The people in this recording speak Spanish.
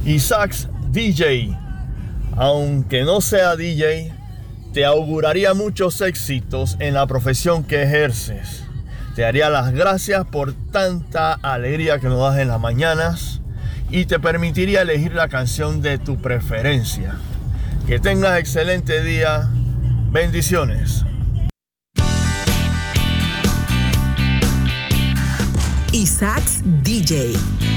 Isaacs DJ. Aunque no sea DJ, te auguraría muchos éxitos en la profesión que ejerces. Te daría las gracias por tanta alegría que nos das en las mañanas y te permitiría elegir la canción de tu preferencia. Que tengas excelente día. Bendiciones. Isaacs DJ.